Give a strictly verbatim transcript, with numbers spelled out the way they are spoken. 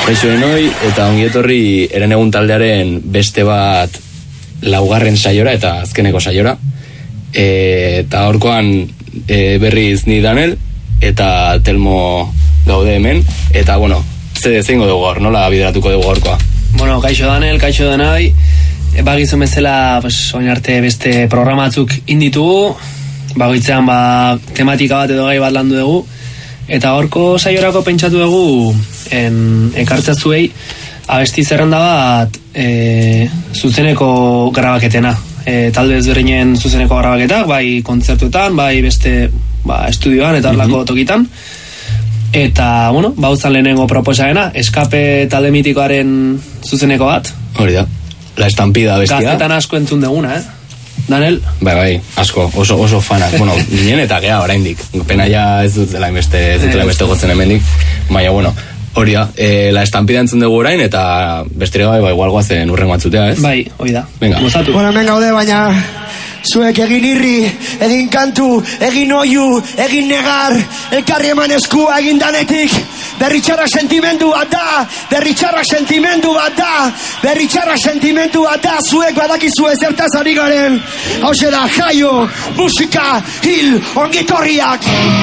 Kaixo denoi, eta ongietorri Eren Egun taldearen beste bat laugarren saiora eta azkeneko saiora. E, eta horkoan e, berriz ni Danel eta Telmo gaude hemen. Eta, bueno, ze zeingo dugu gaur, nola bideratuko dugu gaurkoa? Bueno, kaixo Danel, kaixo denoi. Bagizun bezala, pues, oin arte beste programatzuk inditugu. Bagoitzean, ba, tematika bat edo gai bat landu dugu. Eta horko saiorako pentsatu dugu en, ekartzazuei abesti zerrenda bat e, zuzeneko grabaketena. E, talde ezberdinen zuzeneko grabaketak, bai kontzertuetan, bai beste ba, estudioan eta horlako mm-hmm. tokitan. Eta, bueno, bauzan lehenengo proposaena, Eskape talde mitikoaren zuzeneko bat. Hori da, La Estampida bestia. Gaztetan asko entzun deguna, eh? Danel? Bai, bai, asko, oso, oso fanak. Bueno, nien eta gea oraindik. Pena ja ez dut zela inbeste, ez dut zela inbeste gotzen hemendik. Baina, bueno, hori da, e, La Estampida entzun dugu orain, eta besterik gabe, ba, igual guazen urrengo atzutea, ez? Bai, hori da. Venga. Gozatu. Bueno, hemen gaude, baina zuek egin irri, egin kantu, egin oiu, egin negar, elkarri eman eskua egin danetik, berritxarra sentimendu bat da, berritxarra sentimendu bat da, berritxarra sentimendu bat da, zuek badakizu ezertaz ari garen, hau da, jaio, musika, hil, ongitorriak.